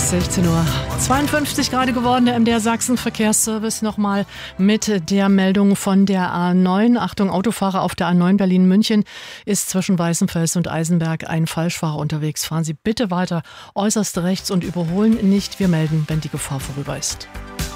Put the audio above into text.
16:52 Uhr gerade geworden, der MDR Sachsen Verkehrsservice nochmal mit der Meldung von der A9. Achtung, Autofahrer auf der A9 Berlin-München ist zwischen Weißenfels und Eisenberg ein Falschfahrer unterwegs. Fahren Sie bitte weiter äußerst rechts und überholen nicht. Wir melden, wenn die Gefahr vorüber ist.